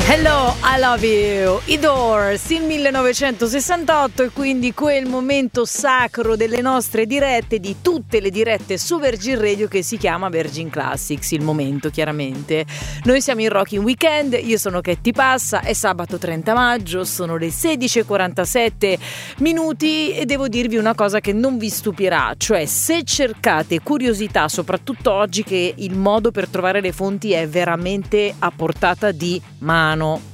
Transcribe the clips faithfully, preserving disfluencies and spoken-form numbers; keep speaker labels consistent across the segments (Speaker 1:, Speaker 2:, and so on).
Speaker 1: Hello, I love you, i Doors, il millenovecentosessantotto, e quindi quel momento sacro delle nostre dirette, di tutte le dirette su Virgin Radio, che si chiama Virgin Classics. Il momento, chiaramente. Noi siamo in Rocking Weekend, io sono Ketty Passa, è sabato trenta maggio, sono le sedici e quarantasette minuti e devo dirvi una cosa che non vi stupirà, cioè se cercate curiosità, soprattutto oggi che il modo per trovare le fonti è veramente a portata di mano,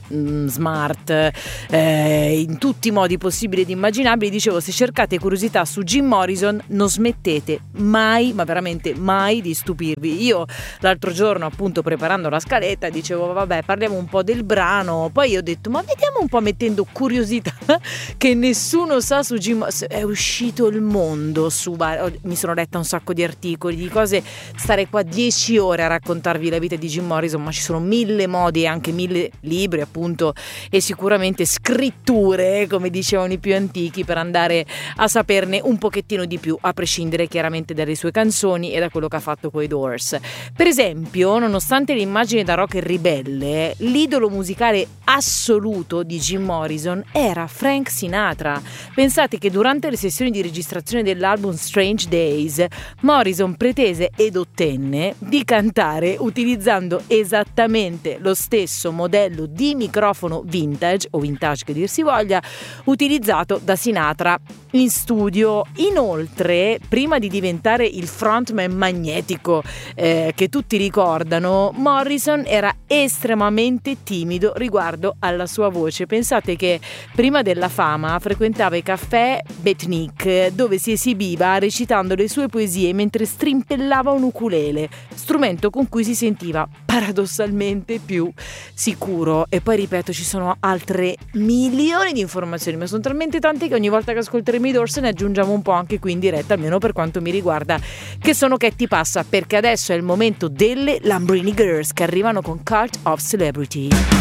Speaker 1: smart, eh, in tutti i modi possibili ed immaginabili. Dicevo, se cercate curiosità su Jim Morrison non smettete mai, ma veramente mai, di stupirvi. Io l'altro giorno, appunto, preparando la scaletta, dicevo vabbè, parliamo un po' del brano, poi ho detto ma vediamo un po', mettendo curiosità che nessuno sa su Jim. È uscito il mondo su, mi sono letta un sacco di articoli, di cose, stare qua dieci ore a raccontarvi la vita di Jim Morrison, ma ci sono mille modi e anche mille libri, appunto, e sicuramente scritture, come dicevano i più antichi, per andare a saperne un pochettino di più, a prescindere chiaramente dalle sue canzoni e da quello che ha fatto coi Doors. Per esempio, nonostante l'immagine da rocker ribelle, l'idolo musicale assoluto di Jim Morrison era Frank Sinatra. Pensate che durante le sessioni di registrazione dell'album Strange Days, Morrison pretese ed ottenne di cantare utilizzando esattamente lo stesso modello di microfono vintage, o vintage che dir si voglia, utilizzato da Sinatra in studio. Inoltre, prima di diventare il frontman magnetico eh, che tutti ricordano, Morrison era estremamente timido riguardo alla sua voce. Pensate che prima della fama frequentava i caffè Beatnik, dove si esibiva recitando le sue poesie mentre strimpellava un ukulele, strumento con cui si sentiva paradossalmente più sicuro. E poi ripeto, ci sono altre milioni di informazioni, ma sono talmente tante che ogni volta che ascolteremo i Doors ne aggiungiamo un po' anche qui in diretta, almeno per quanto mi riguarda, che sono Ketty Passa, perché adesso è il momento delle Lambrini Girls, che arrivano con Cult of Celebrity.